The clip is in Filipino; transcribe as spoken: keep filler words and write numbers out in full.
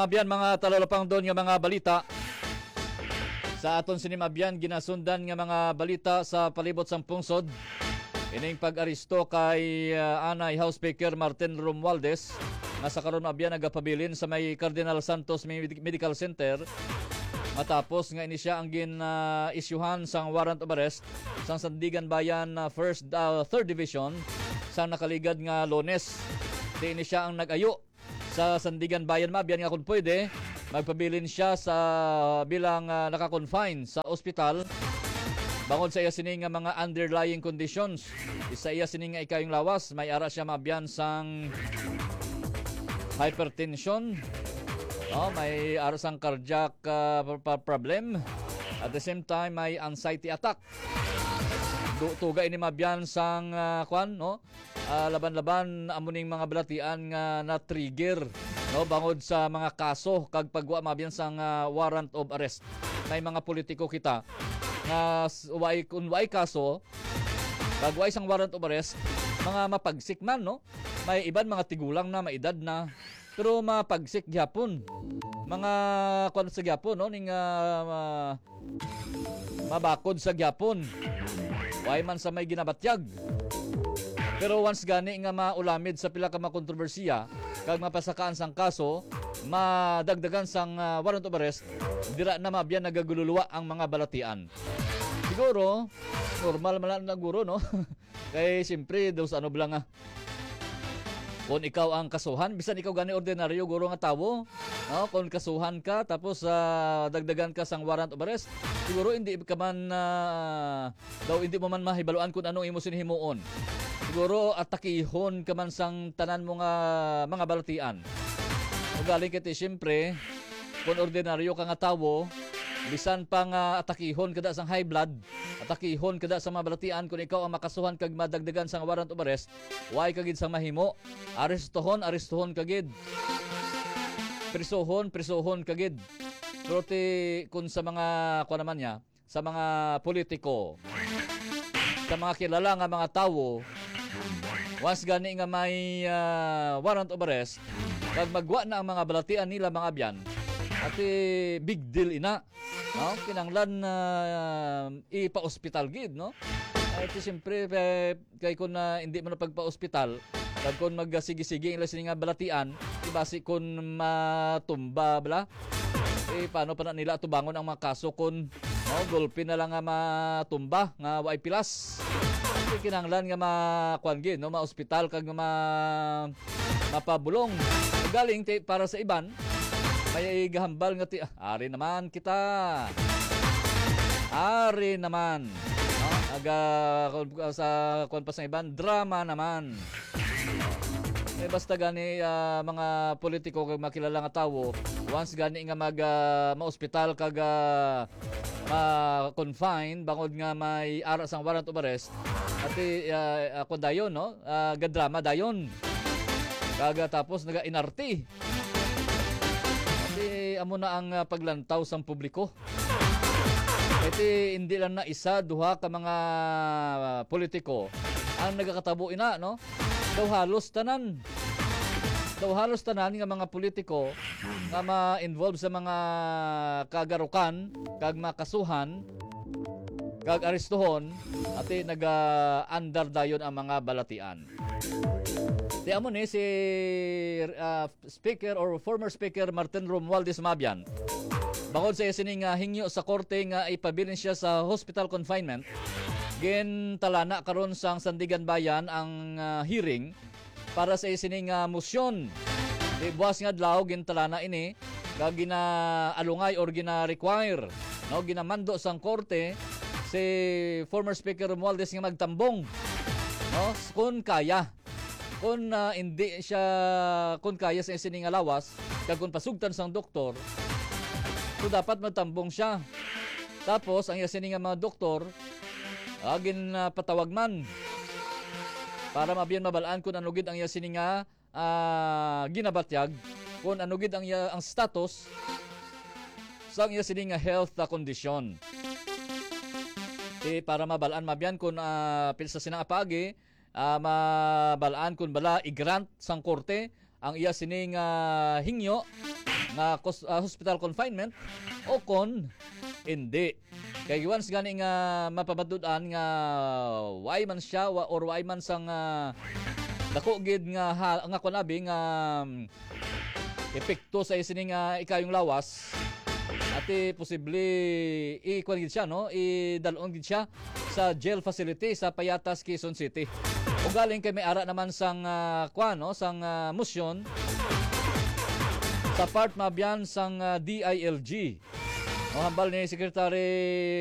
Mabyan mga talalapang doon nga mga balita. Sa aton sinimabyan ginasundan nga mga balita sa palibot sang pungsod. Ining pag-aristo kay uh, Anay House Speaker Martin Romualdez nga sa karon mabyan nagapabilin sa may Cardinal Santos Medical Center matapos nga ini siya ang gin-isyuhan uh, sang warrant of arrest sang Sandigan Bayan uh, First uh, Third Division sang nakaligad nga Lunes. Di ini siya ang nag-ayo sa Sandigan Bayan mabyan nga kung pwede magpabilin siya sa bilang uh, naka-confine sa ospital bangod sa iya sining nga mga underlying conditions. Isa iya sining nga ikayong lawas, may ara siya mabyan sang hypertension, oh, may ara sang cardiac uh, problem, at the same time may anxiety attack. Tuga ini mabyan sang uh, kwan no uh, laban-laban amuning mga balatian nga na trigger no bangod sa mga kaso kag pagwa mabyan sang uh, warrant of arrest. May mga politiko kita nga way kun way kaso kag way sang warrant of arrest mga mapagsik man no. May iban mga tigulang na maedad na pero mapagsik gyapon. Mga kwan sa gyapon no ning uh, uh, mabakod sa gyapon. Way man sa may ginabatyag. Pero once gani nga maulamid sa pila ka mga kontrobersiya kag mapasakaan sang kaso, madagdagan sang uh, warrant of arrest, dira na mabyan nagagululuwa ang mga balatian. Siguro, normal man lang guro no. Kay siyempre daw sa ano blang nga. Kung ikaw ang kasuhan, bisan ikaw gani ordinaryo guro nga tawo, no? Kung kasuhan ka tapos uh, dagdagan ka sang warrant of arrest, siguro hindi ka man uh, daw hindi mo man mahibaluan kung anong imo sinhimuon. Siguro atakihon ka man sang tanan mo nga mga balatian. Ugaling kiti siyempre, kung ordinaryo ka nga tawo, bisan pa nga atakihon kada sang high blood, atakihon kada sa mga balatian kung ikaw ang makasuhan kag madagdagan sang warrant of arrest, way kagid sang mahimo, arestohon, arestohon kagid. Prisohon, prisohon kagid. Pero ti, kung sa mga kuha naman niya, sa mga politiko, sa mga kilala nga mga tawo, once gani nga may uh, warrant of arrest, kag magwa na ang mga balatian nila mga byan, at eh, big deal ina. No? Kinanglan na uh, ipa-hospital gid, no? At siyempre, eh, kay kung uh, hindi mo na pagpa-hospital, kag kung magsigi-sige ila sini nga balatian, ibasi kung matumba, bala, eh, paano pa na nila tubangon ang mga kaso kung no, gulpi na lang nga matumba, nga way pilas. Kasi kinanglan nga makuan gid, no? Ma-hospital, kag ma mapabulong. Galing te, para sa iban, may gahambal nga ti, ah, ari naman kita. Ari naman. No? Aga sa kuan pa sa iban, drama naman. Eh basta gani uh, mga politiko kag makilala nga tawo, once gani nga mag uh, ma-hospital kag uh, ma-confine bangod nga may ara sang warrant of arrest, at uh, ako dayon no, uh, gadrama dayon. Kaga tapos naga-inarti. Kasi amo na ang uh, paglantaw sang publiko. Iti hindi lang na isa, duha ka mga uh, politiko ang nagakatabo ina, no? Daw halos tanan. Daw halos tanan nga mga politiko nga ma-involve sa mga kagarukan, kag makasuhan, kag arestuhon, ati naga-under dayon ang mga balatian. Di amo ni si uh, Speaker or former Speaker Martin Romualdez mabyan. Bangod sa isining uh, hingyo sa korte nga ipabilin siya sa hospital confinement, gin talana karon sang Sandigan Bayan ang uh, hearing para sa isining uh, motion. Di buwas nga adlaw gin talana ini kag ginaalungay or gina-require, no, ginamando sang korte si former Speaker Romualdez nga magtambong, no, kung kaya. Kung uh, hindi siya, kung kaya sa isining alawas, kag kung pasugtan sang doktor, so dapat magtambong siya. Tapos, ang isining mga doktor, agin uh, patawag man para mabiyan mabalaan kung anugid ang isining uh, ginabatyag, kung anugid ang, ang status sang isining health uh, condition. E, para mabalaan mabiyan kung uh, pilsa sinang apagi, Uh, mabalaan kung bala i-grant sang korte ang iya sining uh, hingyo nga kos- ah, hospital confinement o kon hindi. Kay once gani nga mapabatudan nga why man siya wa, or why man sang uh, dako gid nga ha, nga kunabi nga um, epekto sa isining uh, ikayong lawas ati posible i-kuan gid siya no, idalon gid siya sa jail facility sa Payatas, Quezon City. O galing kay may ara naman sang uh, kuan no, sang uh, motion sa part mabyan sang uh, D I L G. O hambal ni Secretary